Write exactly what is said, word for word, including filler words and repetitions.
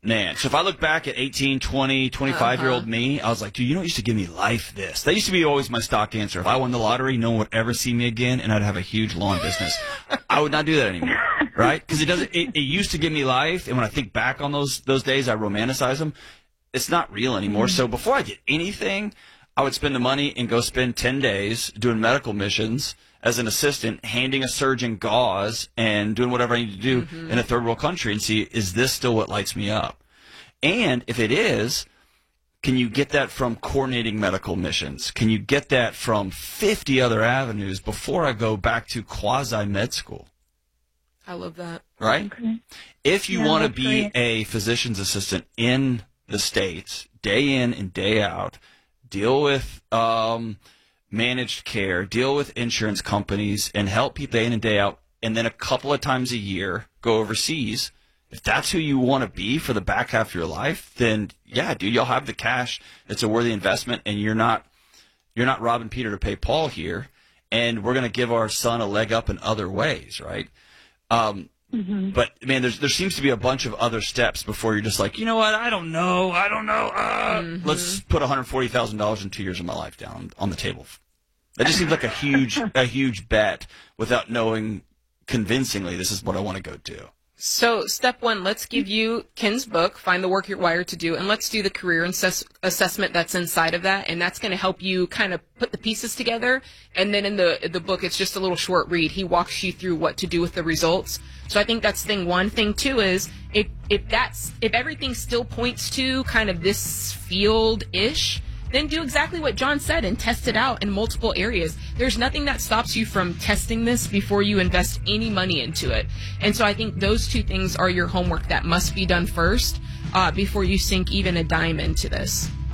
Man, so if I look back at eighteen, twenty, twenty-five-year-old Uh-huh. me, I was like, dude, you know what used to give me life this? That used to be always my stock answer. If I won the lottery, no one would ever see me again, and I'd have a huge lawn business. I would not do that anymore, right? Because it doesn't. It, it used to give me life, and when I think back on those those days, I romanticize them. It's not real anymore. Mm-hmm. So before I did anything, I would spend the money and go spend ten days doing medical missions as an assistant, handing a surgeon gauze and doing whatever I need to do mm-hmm. in a third world country and see, is this still what lights me up? And if it is, can you get that from coordinating medical missions? Can you get that from fifty other avenues before I go back to quasi-med school? I love that. Right? Okay. If you Yeah, want to that's be great. a physician's assistant in the States, day in and day out, deal with um, managed care, deal with insurance companies, and help people day in and day out, and then a couple of times a year go overseas. If that's who you want to be for the back half of your life, then yeah, dude, you'll have the cash. It's a worthy investment, and you're not you're not robbing Peter to pay Paul here. And we're going to give our son a leg up in other ways, right? Um, Mm-hmm. But man, there's there seems to be a bunch of other steps before you're just like, you know what? I don't know. I don't know. Uh, Mm-hmm. Let's put one hundred forty thousand dollars in two years of my life down on the table. That just seems like a huge a huge bet without knowing convincingly this is what I want to go do. So, step one, let's give you Ken's book, Find the Work You're Wired to Do, and let's do the career assess- assessment that's inside of that, and that's going to help you kind of put the pieces together. And then in the the book, it's just a little short read. He walks you through what to do with the results. So I think that's thing one. Thing two is if if that's if everything still points to kind of this field-ish, then do exactly what John said and test it out in multiple areas. There's nothing that stops you from testing this before you invest any money into it. And so I think those two things are your homework that must be done first uh, before you sink even a dime into this.